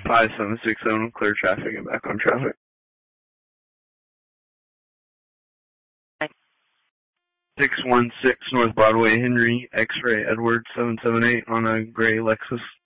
5760, clear traffic and back on traffic. 616 North Broadway, Henry, X-Ray, Edward 778 on a gray Lexus.